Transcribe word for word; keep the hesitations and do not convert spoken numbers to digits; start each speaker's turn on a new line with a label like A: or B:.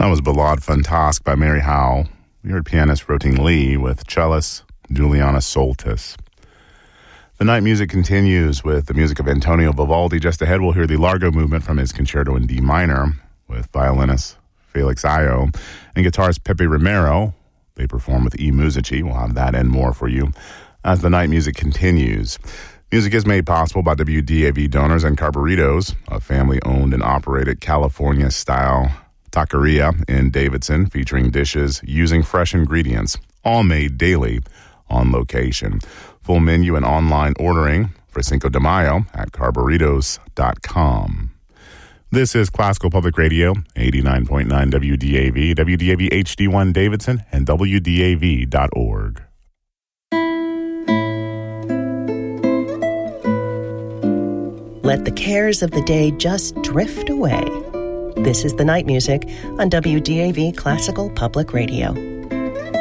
A: That was Ballade Fantasque by Mary Howe. We heard pianist Roting Lee with cellist Juliana Soltis. The night music continues with the music of Antonio Vivaldi. Just ahead, we'll hear the Largo movement from his Concerto in D minor with violinist Felix Ayo and guitarist Pepe Romero. They perform with E Musici. We'll have that and more for you as the night music continues. Music is made possible by W D A V donors and Carburitos, a family-owned and operated California-style taqueria in Davidson, featuring dishes using fresh ingredients, all made daily on location. Full menu and online ordering for Cinco de Mayo at carburitos dot com. This is Classical Public Radio, eighty-nine point nine W D A V, W D A V H D one Davidson, and W D A V dot org.
B: Let the cares of the day just drift away. This is the night music on W D A V Classical Public Radio.